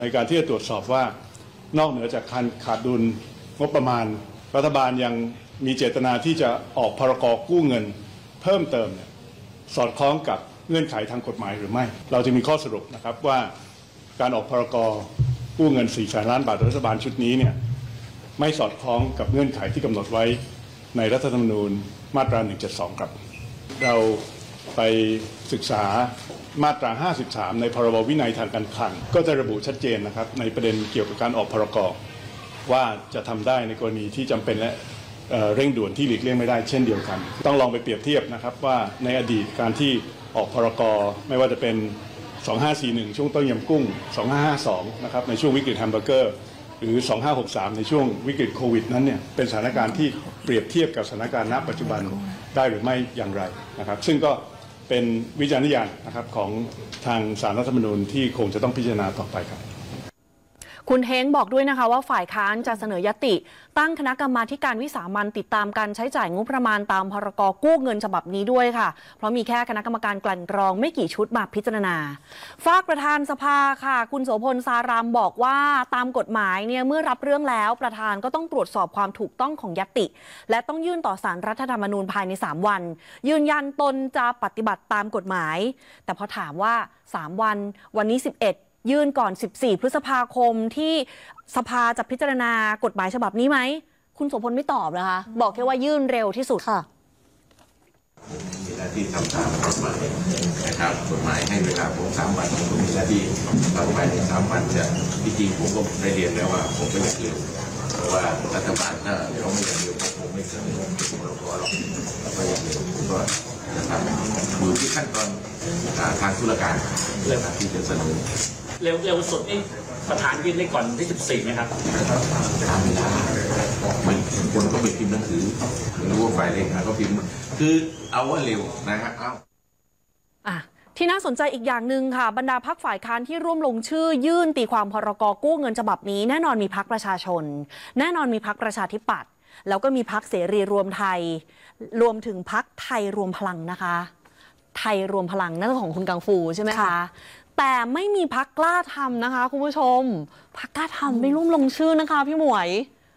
ในการที่จะตรวจสอบว่านอกเหนือจากการขาดดุลงบประมาณรัฐบาลยังมีเจตนาที่จะออกพรก.กู้เงินเพิ่มเติมสอดคล้องกับเงื่อนไขทางกฎหมายหรือไม่เราจะมีข้อสรุปนะครับว่าการออกพรก.กู้เงิน400,000 ล้านบาทรัฐบาลชุดนี้เนี่ยไม่สอดคล้องกับเงื่อนไขที่กำหนดไว้ในรัฐธรรมนูญมาตรา 172 ครับเราไปศึกษามาตรา 53 ในพรบวินัยทางการคลังก็จะระบุชัดเจนนะครับในประเด็นเกี่ยวกับการออกพรก.ว่าจะทำได้ในกรณีที่จำเป็นและเร่งด่วนที่หลีกเลี่ยงไม่ได้เช่นเดียวกันต้องลองไปเปรียบเทียบนะครับว่าในอดีตการที่ออกพรก.ไม่ว่าจะเป็น 2541 ช่วงต้มยำกุ้ง 2552 นะครับในช่วงวิกฤตแฮมเบอร์เกอร์หรือ 2563 ในช่วงวิกฤตโควิดนั้นเนี่ยเป็นสถานการณ์ที่เปรียบเทียบกับสถานการณ์ณปัจจุบันได้หรือไม่อย่างไรนะครับซึ่งก็เป็นวิจารณญาณนะครับของทางศาลรัฐธรรมนูญที่คงจะต้องพิจารณาต่อไปครับคุณเท้งบอกด้วยนะคะว่าฝ่ายค้านจะเสนอยติตั้งคณะกรรมาการวิสามัญติดตามการใช้จ่ายงบประมาณตามพรก.กู้เงินฉบับนี้ด้วยค่ะเพราะมีแค่คณะกรรมการกลั่นกรองไม่กี่ชุดมาพิจารณาฝากประธานสภาค่ะคุณโสพลสารามบอกว่าตามกฎหมายเนี่ยเมื่อรับเรื่องแล้วประธานก็ต้องตรวจสอบความถูกต้องของยติ และต้องยื่นต่อศาลรัฐธรรมนูญภายใน3 วันยืนยันตนจะปฏิบัติตามกฎหมายแต่พอถามว่า3 วันนี้11ยื่นก่อน 14 พฤษภาคมที่สภาจะพิจารณากฎหมายฉบับนี้ไหมคุณโสพลไม่ตอบนะคะบอกแค่ว่ายื่นเร็วที่สุดค่ะมีหน้าที่ทำตามกฎหมายนะครับกฎหมายให้เวลาผม3 วันผมมีหน้าที่ทำภายใน3 วันจะจริงๆผมก็ได้เรียนแล้วว่าผมไม่อยากเร็วเพราะว่ารัฐบาลถ้าเขาไม่อยากเร็วผมไม่เสนอผมเราก็หรอกก็อยากเร็วผมก็จะทำอยู่ที่ขั้นตอนทางธุรการเรื่องที่จะเสนอเร็วสุดนี่ประธานยื่นได้ก่อนที่14ไหมครับตามเวลามันคนก็ไปพิมพ์หนังสือไม่รู้ว่าฝ่ายเลขาก็พิมพ์คือเอาว่าเร็วนะครับที่น่าสนใจอีกอย่างหนึ่งค่ะบรรดาพรรคฝ่ายค้านที่ร่วมลงชื่อยื่นตีความพรก.กู้เงินฉบับนี้แน่นอนมีพรรคประชาชนแน่นอนมีพรรคประชาธิปัตย์แล้วก็มีพรรคเสรีรวมไทยรวมถึงพรรคไทยรวมพลังนะคะไทยรวมพลังนั่นของคุณกังฟูใช่ไหมคะแต่ไม่มีพรรคกล้าทำนะคะคุณผู้ชมพรรคกล้าทำไม่ร่วมลงชื่อนะคะพี่หมวย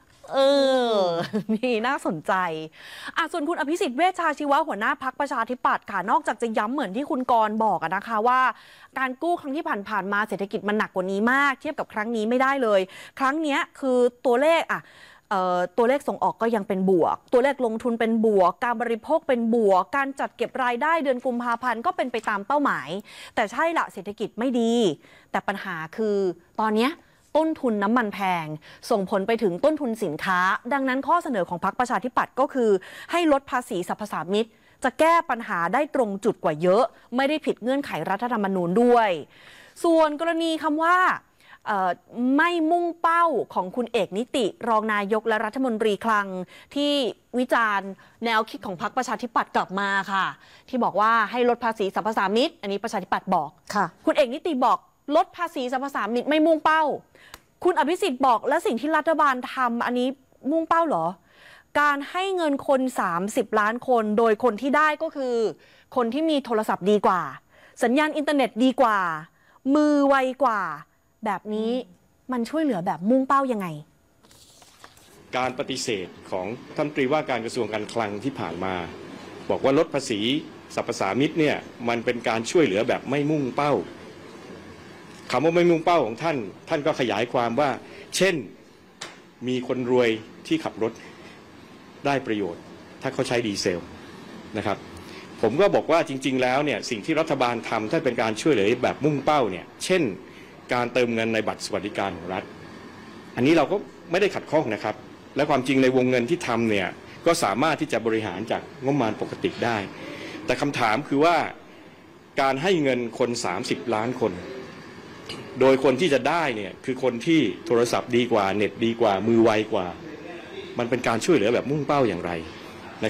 นี่น่าสนใจส่วนคุณอภิสิทธิ์เวชชาชีวะหัวหน้าพรรคประชาธิปัตย์ค่ะนอกจากจะย้ำเหมือนที่คุณกรณ์บอกนะคะว่าการกู้ครั้งที่ผ่านมาเศรษฐกิจมันหนักกว่านี้มากเทียบกับครั้งนี้ไม่ได้เลยครั้งนี้คือตัวเลขตัวเลขส่งออกก็ยังเป็นบวกตัวเลขลงทุนเป็นบวกการบริโภคเป็นบวกการจัดเก็บรายได้เดือนกุมภาพันธ์ก็เป็นไปตามเป้าหมายแต่ใช่ละเศรษฐกิจไม่ดีแต่ปัญหาคือตอนนี้ต้นทุนน้ำมันแพงส่งผลไปถึงต้นทุนสินค้าดังนั้นข้อเสนอของพรรคประชาธิปัตย์ก็คือให้ลดภาษีสรรพสามิตจะแก้ปัญหาได้ตรงจุดกว่าเยอะไม่ได้ผิดเงื่อนไขรัฐธรรมนูญด้วยส่วนกรณีคำว่าไม่มุ่งเป้าของคุณเอกนิติรองนายกและรัฐมนตรีคลังที่วิจารณ์แนวคิดของพรรคประชาธิปัตย์กลับมาค่ะที่บอกว่าให้ลดภาษีสรรพสามิตอันนี้ประชาธิปัตย์บอกคุณเอกนิติบอกลดภาษีสรรพสามิตไม่มุ่งเป้าคุณอภิสิทธิ์บอกและสิ่งที่รัฐบาลทำอันนี้มุ่งเป้าเหรอการให้เงินคน30 ล้านคนโดยคนที่ได้ก็คือคนที่มีโทรศัพท์ดีกว่าสัญญาณอินเทอร์เน็ตดีกว่ามือไวกว่าแบบนี้มันช่วยเหลือแบบมุ่งเป้ายังไงการปฏิเสธของท่านรัฐมนตรีว่าการกระทรวงการคลังที่ผ่านมาบอกว่าลดภาษีสรรพสามิตเนี่ยมันเป็นการช่วยเหลือแบบไม่มุ่งเป้าคำว่าไม่มุ่งเป้าของท่านก็ขยายความว่าเช่นมีคนรวยที่ขับรถได้ประโยชน์ถ้าเขาใช้ดีเซลนะครับผมก็บอกว่าจริงๆแล้วเนี่ยสิ่งที่รัฐบาลทำถ้าเป็นการช่วยเหลือแบบมุ่งเป้าเนี่ยเช่นการเติมเงินในบัตรสวัสดิการของรัฐอันนี้เราก็ไม่ได้ขัดข้องนะครับและความจริงในวงเงินที่ทำเนี่ยก็สามารถที่จะบริหารจากงบประมาณปกติได้แต่คำถามคือว่าการให้เงินคน30 ล้านคนโดยคนที่จะได้เนี่ยคือคนที่โทรศัพท์ดีกว่าเน็ตดีกว่ามือไวกว่ามันเป็นการช่วยเหลือแบบมุ่งเป้าอย่างไร